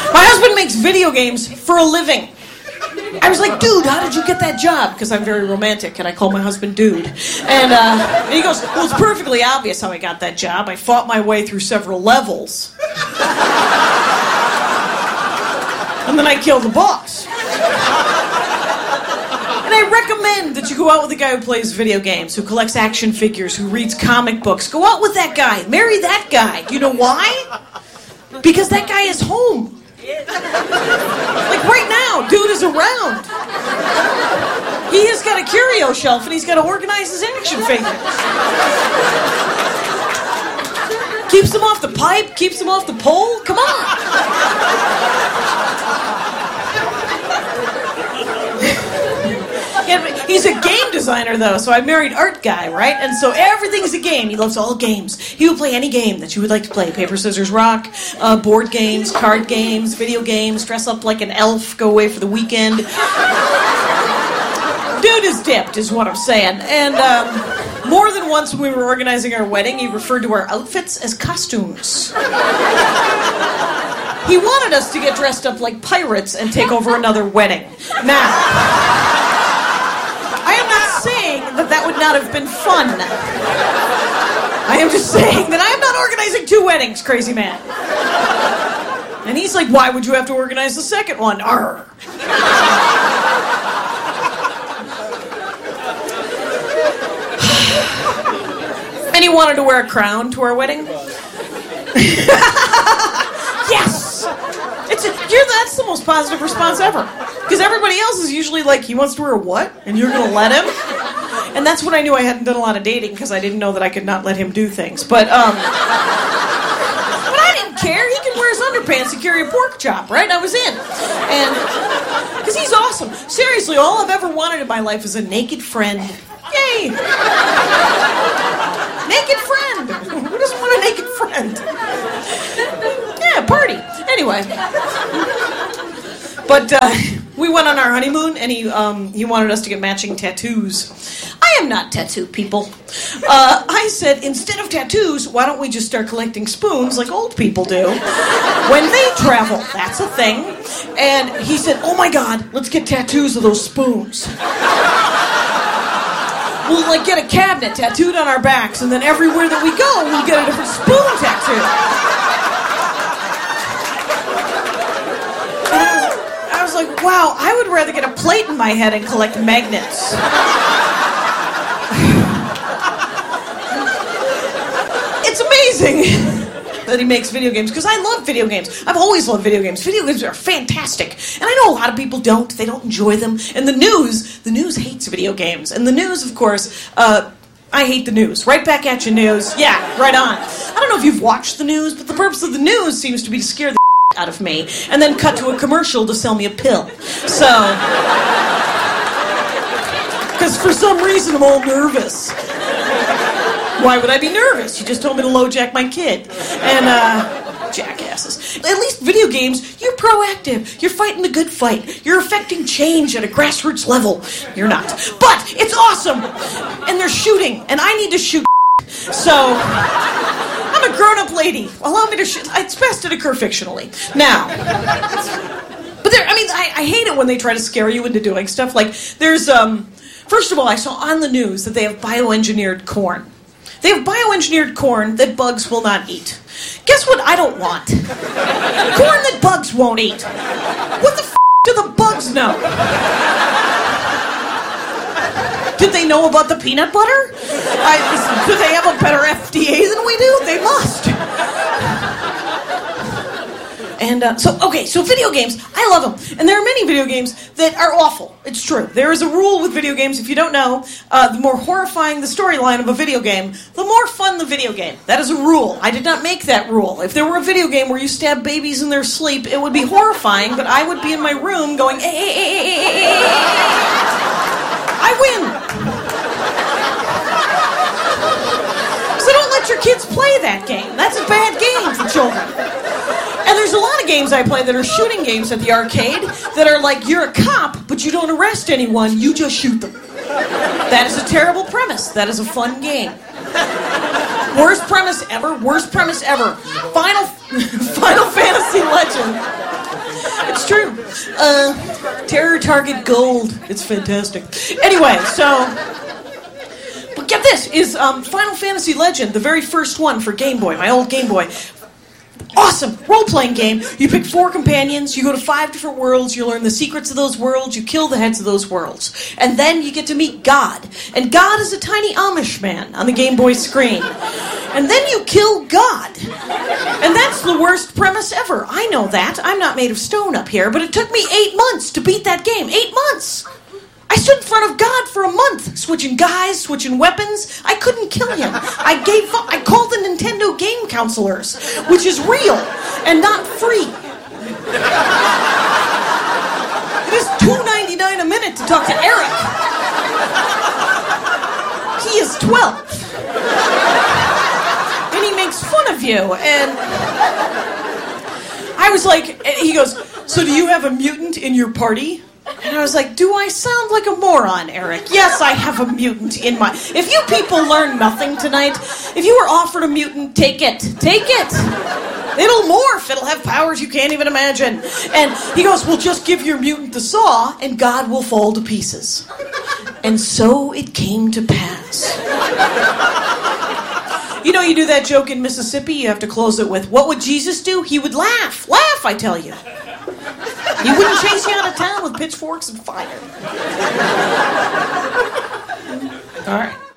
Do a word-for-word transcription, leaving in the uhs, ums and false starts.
My husband makes video games for a living. I was like, dude, how did you get that job? Because I'm very romantic, and I call my husband dude. And, uh, and he goes, well, it's perfectly obvious how I got that job. I fought my way through several levels. And then I killed the boss. And I recommend that you go out with a guy who plays video games, who collects action figures, who reads comic books. Go out with that guy. Marry that guy. You know why? Because that guy is home. Like right now, dude is around. He has got a curio shelf and he's got to organize his action figures. Keeps them off the pipe, keeps them off the pole. Come on. Yeah, he's a game designer, though, so I married Art Guy, right? And so everything's a game. He loves all games. He will play any game that you would like to play. Paper, scissors, rock, uh, board games, card games, video games, dress up like an elf, go away for the weekend. Dude is dipped, is what I'm saying. And um, more than once when we were organizing our wedding, he referred to our outfits as costumes. He wanted us to get dressed up like pirates and take over another wedding. Now... that that would not have been fun. I am just saying that I am not organizing two weddings, crazy man. And he's like, why would you have to organize the second one? Arr. And he wanted to wear a crown to our wedding. Yes! It's a, you're, that's the most positive response ever. Because everybody else is usually like, he wants to wear a what? And you're going to let him? And that's when I knew I hadn't done a lot of dating, because I didn't know that I could not let him do things. But, um... but I didn't care. He can wear his underpants and carry a pork chop, right? I was in. And... because he's awesome. Seriously, all I've ever wanted in my life is a naked friend. Yay! Naked friend! Who doesn't want a naked friend? Yeah, party. Anyway. But, uh... we went on our honeymoon, and he um, he wanted us to get matching tattoos. I am not tattoo people. Uh, I said, instead of tattoos, why don't we just start collecting spoons like old people do when they travel? That's a thing. And he said, oh my God, let's get tattoos of those spoons. We'll like get a cabinet tattooed on our backs, and then everywhere that we go, we'll get a different spoon tattoo. Like, wow, I would rather get a plate in my head and collect magnets. It's amazing that he makes video games, because I love video games. I've always loved video games. Video games are fantastic. And I know a lot of people don't. They don't enjoy them. And the news, the news hates video games. And the news, of course, uh, I hate the news. Right back at you, news. Yeah, right on. I don't know if you've watched the news, but the purpose of the news seems to be to scare the out of me, and then cut to a commercial to sell me a pill. So, because for some reason I'm all nervous. Why would I be nervous? You just told me to LoJack my kid. And, uh, jackasses. At least video games, you're proactive. You're fighting the good fight. You're affecting change at a grassroots level. You're not. But it's awesome! And they're shooting, and I need to shoot. So... I'm a grown-up lady. Allow me to... Sh- it's best to occur fictionally. Now. But there... I mean, I, I hate it when they try to scare you into doing stuff. Like, there's... um. First of all, I saw on the news that they have bioengineered corn. They have bioengineered corn that bugs will not eat. Guess what I don't want? Corn that bugs won't eat. What the f*** do the bugs know? Did they know about the peanut butter? I, do they have a better F D A than we do? They must. And uh, so, okay, so video games, I love them. And there are many video games that are awful. It's true. There is a rule with video games, if you don't know, uh, the more horrifying the storyline of a video game, the more fun the video game. That is a rule. I did not make that rule. If there were a video game where you stab babies in their sleep, it would be horrifying, but I would be in my room going, eh, eh, eh, eh, eh, eh. I win. So don't let your kids play that game. That's a bad game for children. And there's a lot of games I play that are shooting games at the arcade that are like, you're a cop, but you don't arrest anyone, you just shoot them. That is a terrible premise. That is a fun game. Worst premise ever, worst premise ever. Final, Final Fantasy Legend. It's true. Uh, Terror Target Gold. It's fantastic. Anyway, so... But get this, is um, Final Fantasy Legend, the very first one for Game Boy, my old Game Boy. Awesome role-playing game. You pick four companions, you go to five different worlds, you learn the secrets of those worlds, you kill the heads of those worlds. And then you get to meet God. And God is a tiny Amish man on the Game Boy screen. And then you kill God. And that's the worst premise ever. I know that. I'm not made of stone up here, but it took me eight months to beat that game. Eight months! I stood in front of God for a month, switching guys, switching weapons. I couldn't kill him. I gave up. I called the Nintendo Game Counselors, which is real and not free. It is two ninety-nine a minute to talk to Eric. He is twelve. And he makes fun of you. And I was like, he goes, so do you have a mutant in your party? And I was like, do I sound like a moron, Eric? Yes, I have a mutant in my... If you people learn nothing tonight, if you were offered a mutant, take it. Take it. It'll morph. It'll have powers you can't even imagine. And he goes, well, just give your mutant the saw, and God will fall to pieces. And so it came to pass. You know, you do that joke in Mississippi, you have to close it with, what would Jesus do? He would laugh. Laugh, I tell you. He wouldn't chase you out of town with pitchforks and fire. All right.